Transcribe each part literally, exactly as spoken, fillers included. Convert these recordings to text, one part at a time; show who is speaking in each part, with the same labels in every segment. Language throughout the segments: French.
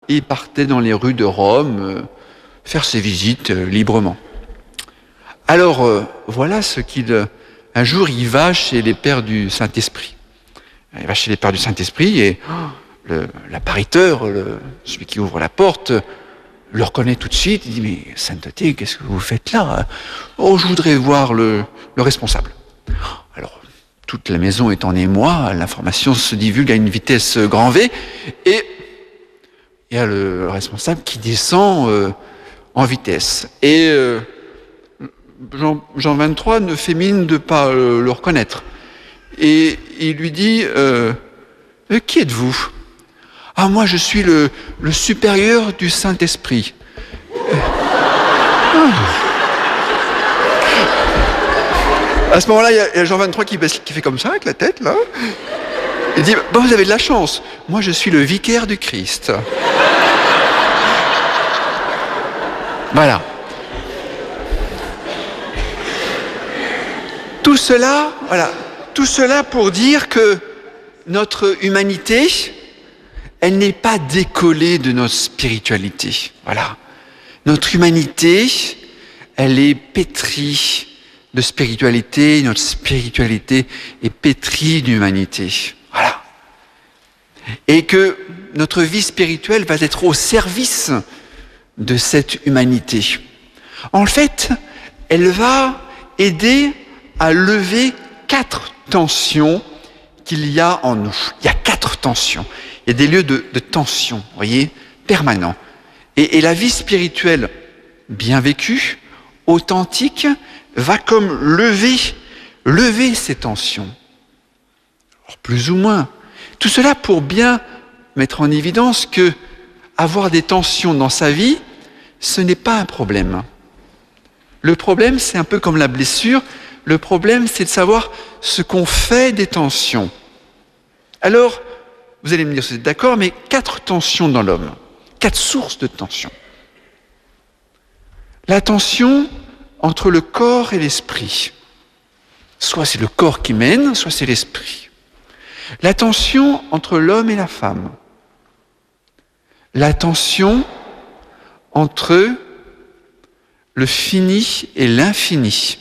Speaker 1: et il partait dans les rues de Rome euh, faire ses visites euh, librement. Alors, euh, voilà ce qu'il... Euh, un jour, il va chez les pères du Saint-Esprit. Il va chez les pères du Saint-Esprit et oh, le, l'appariteur, le, celui qui ouvre la porte, le reconnaît tout de suite. Il dit, mais sainteté, qu'est-ce que vous faites là? Oh, je voudrais voir le, le responsable. Alors, toute la maison est en émoi, l'information se divulgue à une vitesse grand V, et il y a le, le responsable qui descend euh, en vitesse. Et euh, Jean, Jean vingt-trois ne fait mine de ne pas euh, le reconnaître. Et il lui dit, euh, « Qui êtes-vous » ? « Ah, moi, je suis le, le supérieur du Saint-Esprit. » ah. À ce moment-là, il y a Jean vingt-trois qui, qui fait comme ça, avec la tête, là. Il dit, bon, vous avez de la chance. Moi, je suis le vicaire du Christ. Voilà. Tout cela, voilà, tout cela pour dire que notre humanité, elle n'est pas décollée de notre spiritualité. Voilà. Notre humanité, elle est pétrie de spiritualité, notre spiritualité est pétrie d'humanité. Voilà. Et que notre vie spirituelle va être au service de cette humanité. En fait, elle va aider à lever quatre tensions qu'il y a en nous. Il y a quatre tensions. Il y a des lieux de, de tension, vous voyez, permanents. Et, et la vie spirituelle bien vécue, authentique, va comme lever, lever ces tensions. Alors, plus ou moins. Tout cela pour bien mettre en évidence que avoir des tensions dans sa vie, ce n'est pas un problème. Le problème, c'est un peu comme la blessure. Le problème, c'est de savoir ce qu'on fait des tensions. Alors, vous allez me dire, vous êtes d'accord, mais quatre tensions dans l'homme, quatre sources de tensions. La tension entre le corps et l'esprit. Soit c'est le corps qui mène, soit c'est l'esprit. La tension entre l'homme et la femme. La tension entre le fini et l'infini.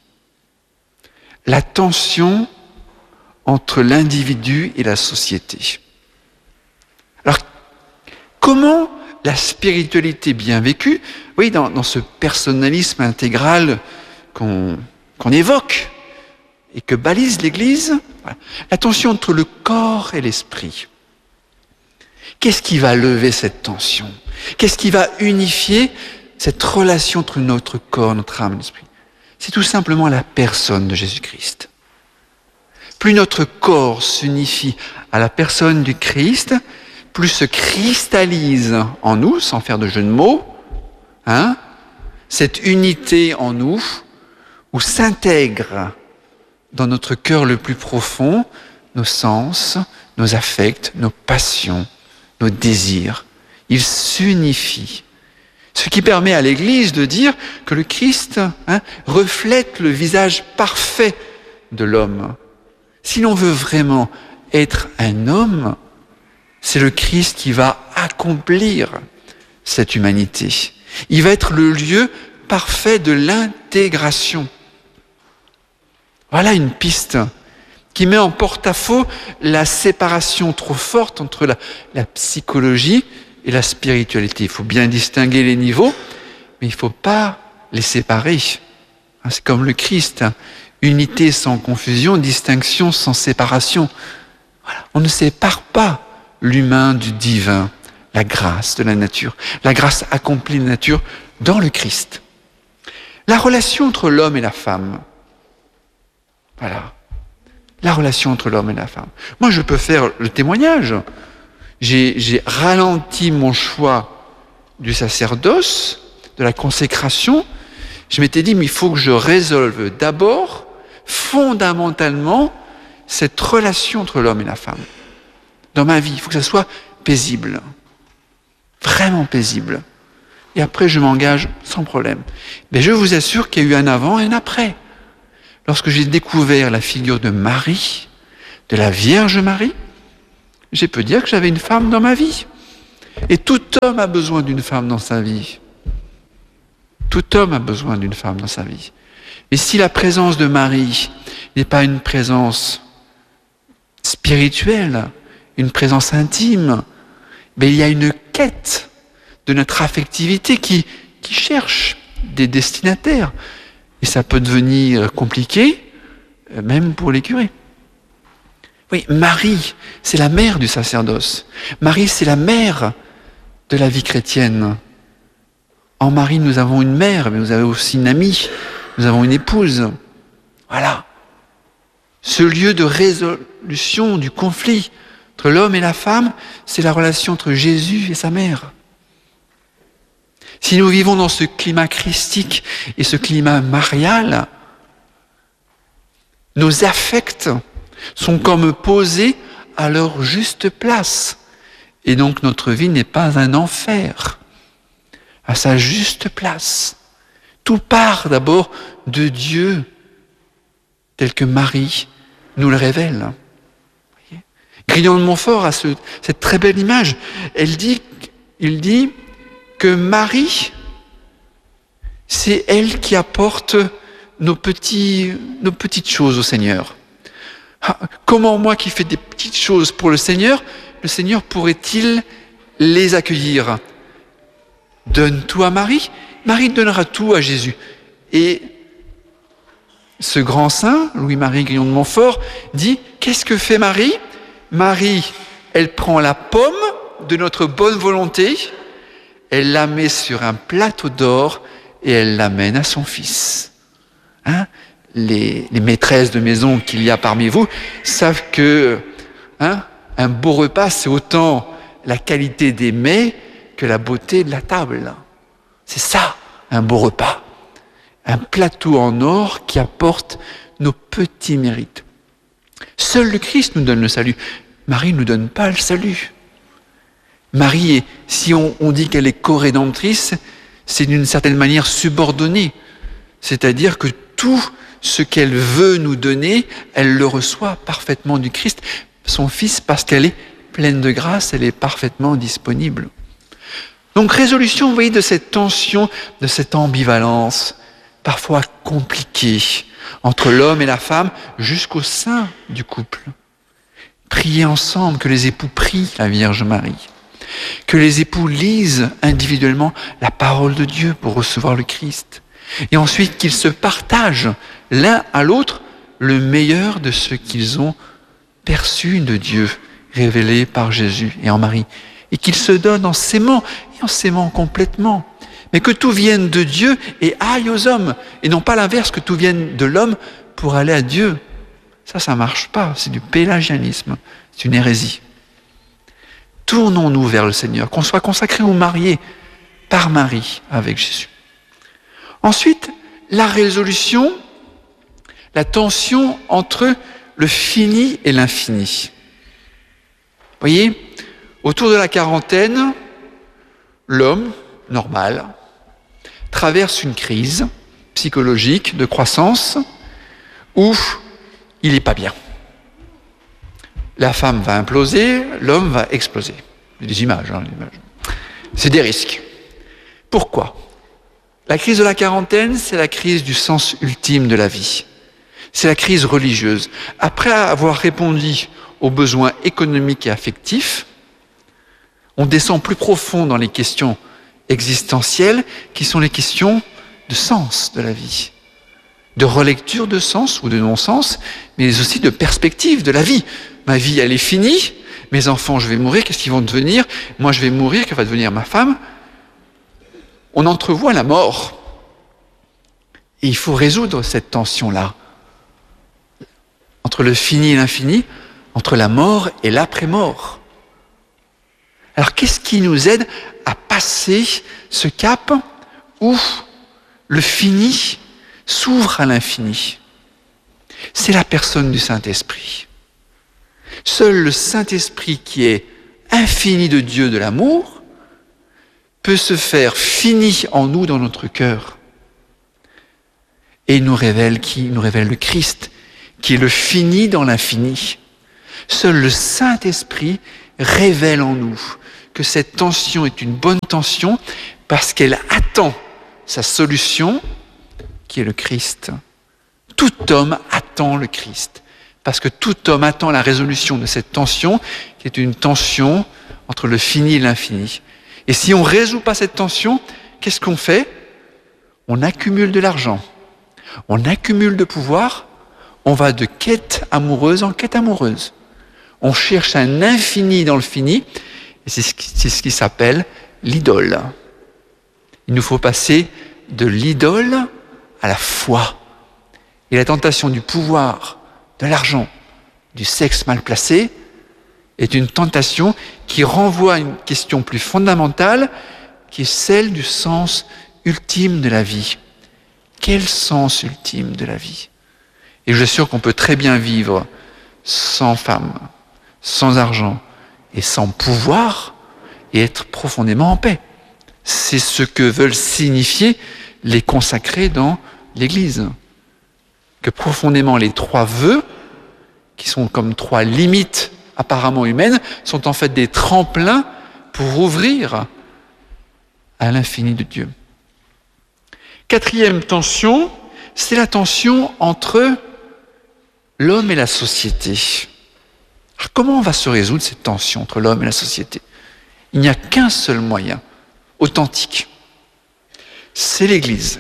Speaker 1: La tension entre l'individu et la société. Alors, comment la spiritualité bien vécue, oui, dans, dans ce personnalisme intégral qu'on, qu'on évoque et que balise l'Église, voilà, la tension entre le corps et l'esprit. Qu'est-ce qui va lever cette tension? Qu'est-ce qui va unifier cette relation entre notre corps, notre âme et l'esprit? C'est tout simplement la personne de Jésus-Christ. Plus notre corps s'unifie à la personne du Christ, plus se cristallise en nous, sans faire de jeu de mots, hein, cette unité en nous, où s'intègre dans notre cœur le plus profond nos sens, nos affects, nos passions, nos désirs. Ils s'unifient. Ce qui permet à l'Église de dire que le Christ hein, reflète le visage parfait de l'homme. Si l'on veut vraiment être un homme, c'est le Christ qui va accomplir cette humanité. Il va être le lieu parfait de l'intégration. Voilà une piste qui met en porte-à-faux la séparation trop forte entre la, la psychologie et la spiritualité. Il faut bien distinguer les niveaux, mais il ne faut pas les séparer. C'est comme le Christ, hein. Unité sans confusion, distinction sans séparation. Voilà. On ne sépare pas l'humain du divin, la grâce de la nature, la grâce accomplie de la nature dans le Christ. La relation entre l'homme et la femme. Voilà. La relation entre l'homme et la femme. Moi, je peux faire le témoignage. J'ai, j'ai ralenti mon choix du sacerdoce, de la consécration. Je m'étais dit, mais il faut que je résolve d'abord, fondamentalement, cette relation entre l'homme et la femme. Dans ma vie, il faut que ça soit paisible. Vraiment paisible. Et après, je m'engage sans problème. Mais je vous assure qu'il y a eu un avant et un après. Lorsque j'ai découvert la figure de Marie, de la Vierge Marie, j'ai pu dire que j'avais une femme dans ma vie. Et tout homme a besoin d'une femme dans sa vie. Tout homme a besoin d'une femme dans sa vie. Et si la présence de Marie n'est pas une présence spirituelle, une présence intime, mais il y a une quête de notre affectivité qui, qui cherche des destinataires. Et ça peut devenir compliqué, même pour les curés. Oui, Marie, c'est la mère du sacerdoce. Marie, c'est la mère de la vie chrétienne. En Marie, nous avons une mère, mais nous avons aussi une amie, nous avons une épouse. Voilà. Ce lieu de résolution du conflit entre l'homme et la femme, c'est la relation entre Jésus et sa mère. Si nous vivons dans ce climat christique et ce climat marial, nos affects sont comme posés à leur juste place. Et donc notre vie n'est pas un enfer, à sa juste place. Tout part d'abord de Dieu, tel que Marie nous le révèle. Grignon de Montfort a ce, cette très belle image. Elle dit, il dit que Marie, c'est elle qui apporte nos, petits, nos petites choses au Seigneur. Comment moi qui fais des petites choses pour le Seigneur, le Seigneur pourrait-il les accueillir? Donne tout à Marie, Marie donnera tout à Jésus. Et ce grand saint, Louis-Marie Grignon de Montfort, dit, qu'est-ce que fait Marie? Marie, elle prend la pomme de notre bonne volonté, elle la met sur un plateau d'or et elle l'amène à son fils. Hein? Les, les maîtresses de maison qu'il y a parmi vous savent que hein, un beau repas, c'est autant la qualité des mets que la beauté de la table. C'est ça, un beau repas. Un plateau en or qui apporte nos petits mérites. Seul le Christ nous donne le salut. Marie ne nous donne pas le salut. Marie, est, si on, on dit qu'elle est co-rédemptrice, c'est d'une certaine manière subordonnée. C'est-à-dire que tout ce qu'elle veut nous donner, elle le reçoit parfaitement du Christ, son Fils, parce qu'elle est pleine de grâce, elle est parfaitement disponible. Donc résolution, vous voyez, de cette tension, de cette ambivalence, parfois compliquée, entre l'homme et la femme, jusqu'au sein du couple. Priez ensemble, que les époux prient la Vierge Marie, que les époux lisent individuellement la parole de Dieu pour recevoir le Christ, et ensuite qu'ils se partagent l'un à l'autre le meilleur de ce qu'ils ont perçu de Dieu, révélé par Jésus et en Marie, et qu'ils se donnent en s'aimant, et en s'aimant complètement, mais que tout vienne de Dieu et aille aux hommes, et non pas l'inverse, que tout vienne de l'homme pour aller à Dieu. Ça, ça ne marche pas, c'est du pélagianisme, c'est une hérésie. Tournons-nous vers le Seigneur, qu'on soit consacrés ou mariés par Marie avec Jésus. Ensuite, la résolution, la tension entre le fini et l'infini. Vous voyez, autour de la quarantaine, l'homme, normal, traverse une crise psychologique de croissance où il n'est pas bien. La femme va imploser, l'homme va exploser. C'est des images, hein, des images. C'est des risques. Pourquoi? La crise de la quarantaine, c'est la crise du sens ultime de la vie. C'est la crise religieuse. Après avoir répondu aux besoins économiques et affectifs, on descend plus profond dans les questions existentielles, qui sont les questions de sens de la vie, de relecture de sens ou de non-sens, mais aussi de perspective de la vie. Ma vie, elle est finie, mes enfants, je vais mourir, qu'est-ce qu'ils vont devenir? Moi, je vais mourir, que va devenir ma femme? On entrevoit la mort. Et il faut résoudre cette tension-là, entre le fini et l'infini, entre la mort et l'après-mort. Alors, qu'est-ce qui nous aide à passer ce cap où le fini s'ouvre à l'infini? C'est la personne du Saint-Esprit. Seul le Saint-Esprit, qui est infini de Dieu, de l'amour, peut se faire fini en nous, dans notre cœur, et nous révèle qui? Nous révèle le Christ, qui est le fini dans l'infini. Seul le Saint-Esprit révèle en nous que cette tension est une bonne tension parce qu'elle attend sa solution, qui est le Christ. Tout homme attend le Christ, parce que tout homme attend la résolution de cette tension, qui est une tension entre le fini et l'infini. Et si on ne résout pas cette tension, qu'est-ce qu'on fait? On accumule de l'argent, on accumule de pouvoir, on va de quête amoureuse en quête amoureuse. On cherche un infini dans le fini, et c'est ce qui, c'est ce qui s'appelle l'idole. Il nous faut passer de l'idole à la foi. Et la tentation du pouvoir, de l'argent, du sexe mal placé, est une tentation qui renvoie à une question plus fondamentale, qui est celle du sens ultime de la vie. Quel sens ultime de la vie? Et je suis sûr qu'on peut très bien vivre sans femme, sans argent et sans pouvoir et être profondément en paix. C'est ce que veulent signifier les consacrés dans l'Église. Que profondément les trois vœux, qui sont comme trois limites apparemment humaines, sont en fait des tremplins pour ouvrir à l'infini de Dieu. Quatrième tension, c'est la tension entre l'homme et la société. Alors, comment on va se résoudre cette tension entre l'homme et la société? Il n'y a qu'un seul moyen authentique, c'est l'Église.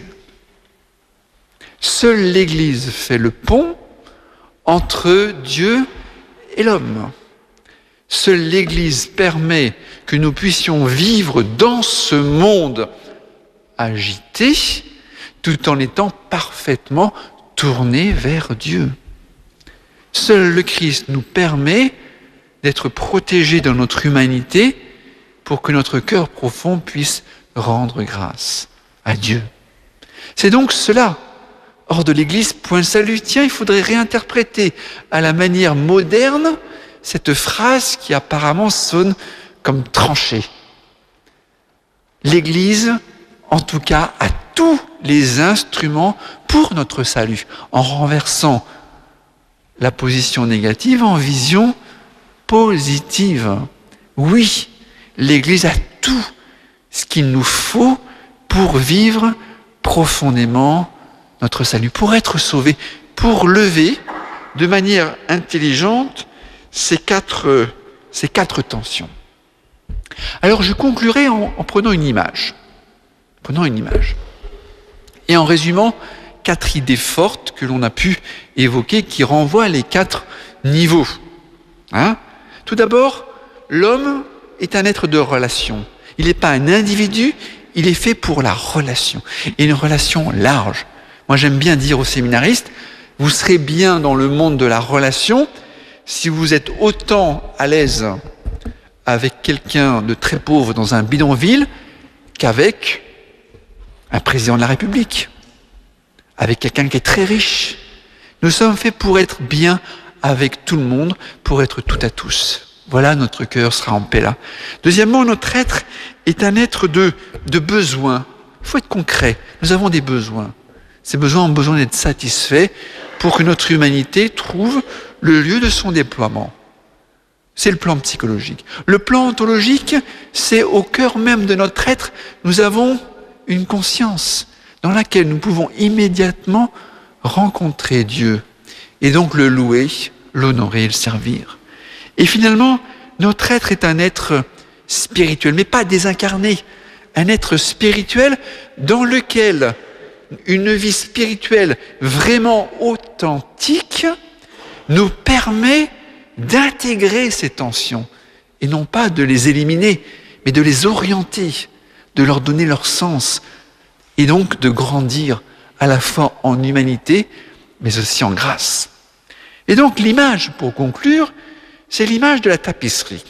Speaker 1: Seule l'Église fait le pont entre Dieu et l'homme. Seule l'Église permet que nous puissions vivre dans ce monde agité, tout en étant parfaitement tournés vers Dieu. Seul le Christ nous permet d'être protégés dans notre humanité pour que notre cœur profond puisse rendre grâce à Dieu. C'est donc cela. Hors de l'Église, point de salut. Tiens, il faudrait réinterpréter à la manière moderne cette phrase qui apparemment sonne comme tranchée. L'Église, en tout cas, a tous les instruments pour notre salut, en renversant la position négative en vision positive. Oui, l'Église a tout ce qu'il nous faut pour vivre profondément notre salut, pour être sauvé, pour lever de manière intelligente ces quatre, ces quatre tensions. Alors je conclurai en, en prenant une image, prenant une image, et en résumant quatre idées fortes que l'on a pu évoquer qui renvoient les quatre niveaux. Hein? Tout d'abord, l'homme est un être de relation. Il n'est pas un individu, il est fait pour la relation, et une relation large. Moi, j'aime bien dire aux séminaristes, vous serez bien dans le monde de la relation si vous êtes autant à l'aise avec quelqu'un de très pauvre dans un bidonville qu'avec un président de la République, avec quelqu'un qui est très riche. Nous sommes faits pour être bien avec tout le monde, pour être tout à tous. Voilà, notre cœur sera en paix là. Deuxièmement, notre être est un être de, de besoin. Il faut être concret. Nous avons des besoins. Ces besoins ont besoin d'être satisfaits pour que notre humanité trouve le lieu de son déploiement. C'est le plan psychologique. Le plan ontologique, c'est au cœur même de notre être, nous avons une conscience dans laquelle nous pouvons immédiatement rencontrer Dieu et donc le louer, l'honorer et le servir. Et finalement, notre être est un être spirituel, mais pas désincarné, un être spirituel dans lequel une vie spirituelle vraiment authentique nous permet d'intégrer ces tensions et non pas de les éliminer, mais de les orienter, de leur donner leur sens et donc de grandir à la fois en humanité mais aussi en grâce. Et donc l'image, pour conclure, c'est l'image de la tapisserie.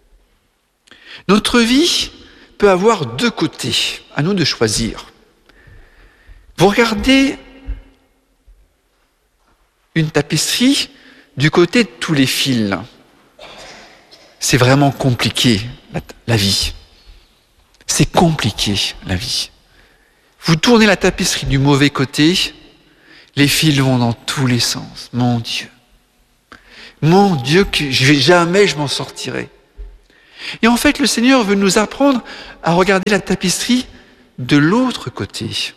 Speaker 1: Notre vie peut avoir deux côtés, à nous de choisir. Vous regardez une tapisserie du côté de tous les fils. C'est vraiment compliqué, la, la vie. C'est compliqué, la vie. Vous tournez la tapisserie du mauvais côté, les fils vont dans tous les sens. Mon Dieu. Mon Dieu, que je vais jamais je m'en sortirai. Et en fait, le Seigneur veut nous apprendre à regarder la tapisserie de l'autre côté.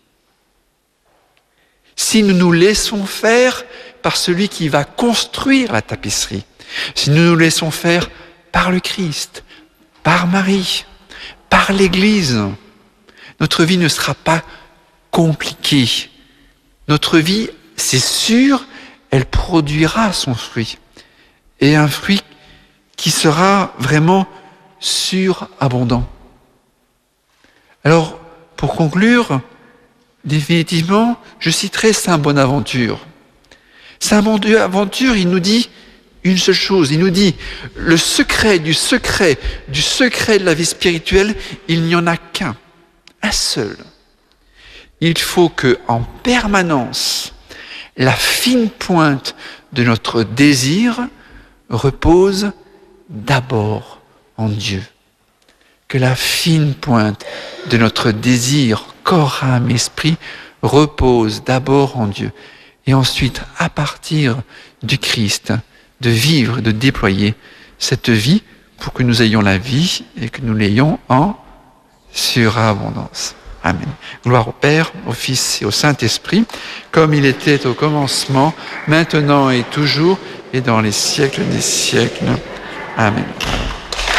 Speaker 1: Si nous nous laissons faire par celui qui va construire la tapisserie, si nous nous laissons faire par le Christ, par Marie, par l'Église, notre vie ne sera pas compliquée. Notre vie, c'est sûr, elle produira son fruit. Et un fruit qui sera vraiment surabondant. Alors, pour conclure, définitivement, je citerai Saint Bonaventure. Saint Bonaventure, il nous dit une seule chose, il nous dit, le secret du secret, du secret de la vie spirituelle, il n'y en a qu'un, un seul. Il faut que, en permanence, la fine pointe de notre désir repose d'abord en Dieu. Que la fine pointe de notre désir, corps, âme, esprit, repose d'abord en Dieu. Et ensuite, à partir du Christ, de vivre, de déployer cette vie pour que nous ayons la vie et que nous l'ayons en surabondance. Amen. Gloire au Père, au Fils et au Saint-Esprit, comme il était au commencement, maintenant et toujours, et dans les siècles des siècles. Amen.